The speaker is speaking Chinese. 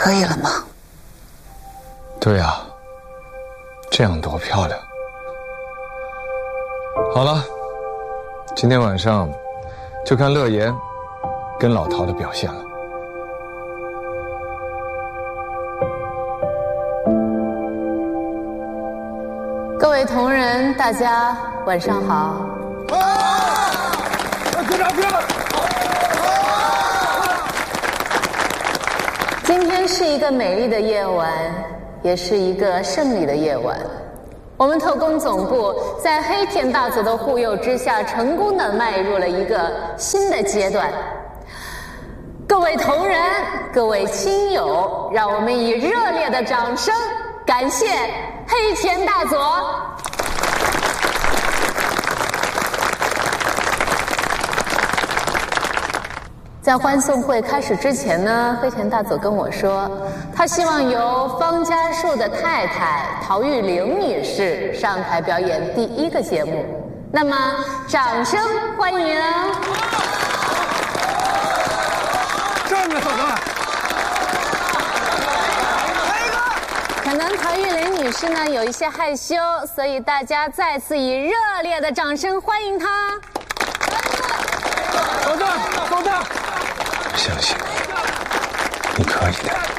可以了吗？ 对啊，这样多漂亮。好了，今天晚上就看乐言跟老陶的表现了。 各位同仁，大家晚上好。 鼓掌！ 今天是一个美丽的夜晚，也是一个胜利的夜晚。我们特工总部在黑田大佐的护佑之下，成功地迈入了一个新的阶段。各位同仁，各位亲友，让我们以热烈的掌声感谢黑田大佐。在欢送会开始之前呢，黑田大佐跟我说，他希望由方家树的太太陶玉玲女士上台表演第一个节目。那么，掌声欢迎！ 站着，嫂子。 可能陶玉玲女士呢有一些害羞，所以大家再次以热烈的掌声欢迎她。 嫂子。 相信你可以的。